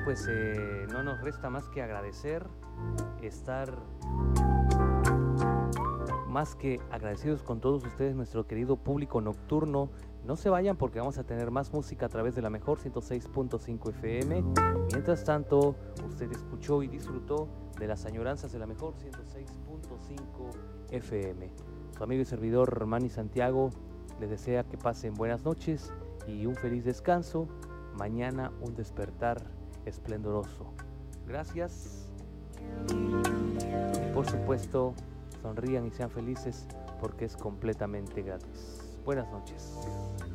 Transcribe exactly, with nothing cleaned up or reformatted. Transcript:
pues eh, no nos resta más que agradecer, estar más que agradecidos con todos ustedes, nuestro querido público nocturno. No se vayan porque vamos a tener más música a través de la mejor ciento seis punto cinco F M. Mientras tanto, usted escuchó y disfrutó de las añoranzas de la mejor ciento seis punto cinco F M. Su amigo y servidor Manny Santiago les desea que pasen buenas noches y un feliz descanso. Mañana un despertar esplendoroso. Gracias. Y por supuesto, sonrían y sean felices porque es completamente gratis. Buenas noches.